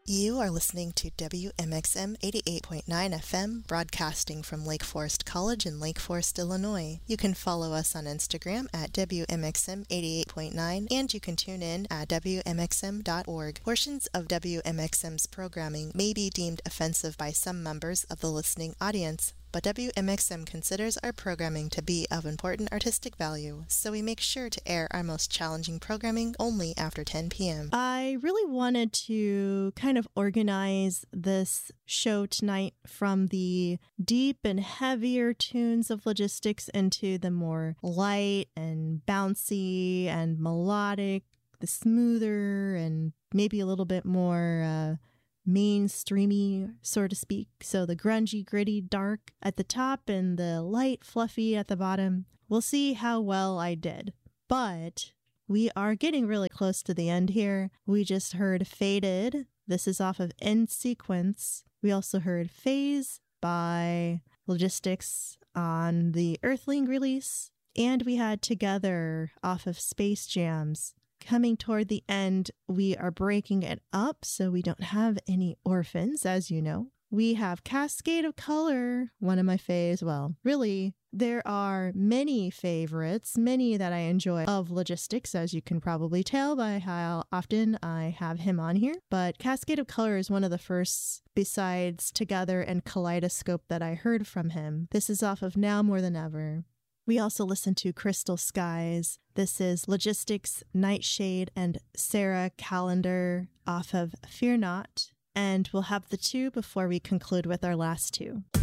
You are listening to WMXM 88.9 FM, broadcasting from Lake Forest College in Lake Forest, Illinois. You can follow us on Instagram at WMXM 88.9, and you can tune in at WMXM.org. Portions of WMXM's programming may be deemed offensive by some members of the listening audience, but WMXM considers our programming to be of important artistic value, so we make sure to air our most challenging programming only after 10 p.m. I really wanted to kind of organize this show tonight from the deep and heavier tunes of Logistics into the more light and bouncy and melodic, the smoother and maybe a little bit more mainstreamy, so to speak. So the grungy, gritty, dark at the top and the light, fluffy at the bottom. We'll see how well I did. But we are getting really close to the end here. We just heard Faded. This is off of End Sequence. We also heard Phase by Logistics on the Earthling release. And we had Together off of Space Jams. Coming toward the end, we are breaking it up so we don't have any orphans, as you know. We have Cascade of Color, one of my faves. Well, really, there are many favorites, many that I enjoy of Logistics, as you can probably tell by how often I have him on here. But Cascade of Color is one of the first, besides Together and Kaleidoscope, that I heard from him. This is off of Now More Than Ever. We also listened to Crystal Skies. This is Logistics, Nightshade, and Sarah Callender off of Fear Not. And we'll have the two before we conclude with our last two.